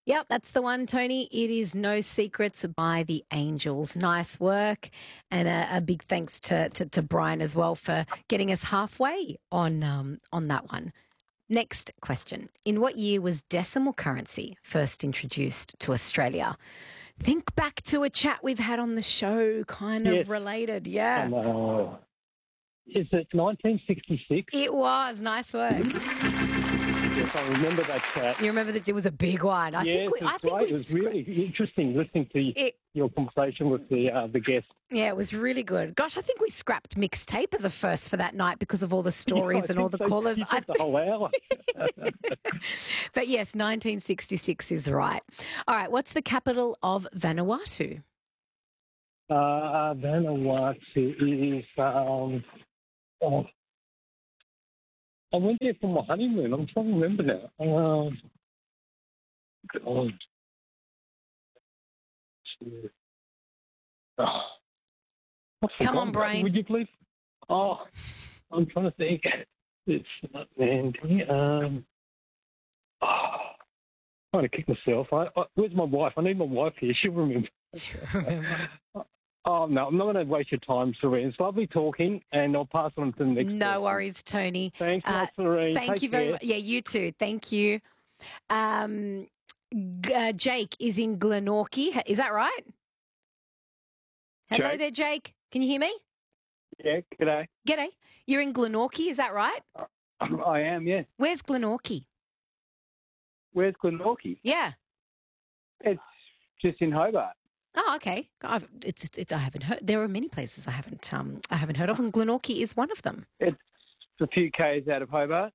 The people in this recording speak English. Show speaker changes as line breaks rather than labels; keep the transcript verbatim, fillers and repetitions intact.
Yep, that's the one, Tony. It is No Secrets by the Angels. Nice work. And a, a big thanks to, to, to Brian as well for getting us halfway on, um, on that one. Next question. In what year was decimal currency first introduced to Australia? Think back to a chat we've had on the show, kind of
Yes.
related. Yeah.
And, uh, is it nineteen sixty-six?
It was. Nice work.
Yes, I remember that chat.
You remember that it was a big one. I
yes,
think we,
it's
I think
great.
we
It was
scra-
really interesting listening to
it,
your conversation with the uh, the guest.
Yeah, it was really good. Gosh, I think we scrapped mixtape as a first for that night because of all the stories
Yeah, I
and all
think
the
so.
callers.
You
I
took the
think-
whole hour.
But yes, nineteen sixty-six is right. All right, what's the capital of Vanuatu?
uh, Vanuatu is. Um, oh, I went there for my honeymoon. I'm trying to remember now. Um, God. Oh, I've
Come on,
forgotten.
brain.
Would you please? Oh, I'm trying to think. It's not Mandy. Um, oh, I'm trying to kick myself. I, I, where's my wife? I need my wife here. She'll remember.
Remember?
Oh, no, I'm not going to waste your time, Serene. It's lovely talking, and I'll pass on to the next
No
person.
worries, Tony.
Thanks,
Uh,
uh, Serene.
Thank
Take
you very
care.
much. Yeah, you too. Thank you. Um, G- uh, Jake is in Glenorchy. Ha- Is that right? Hello
Jake?
there, Jake. Can you hear me?
Yeah, g'day.
G'day. You're in Glenorchy, is that right?
I am, yeah.
Where's Glenorchy?
Where's Glenorchy?
Yeah.
It's just in Hobart.
Oh, okay. I've, it's, it's, I haven't heard. There are many places I haven't, um, I haven't heard of, and Glenorchy is one of them.
It's a few k's out of Hobart.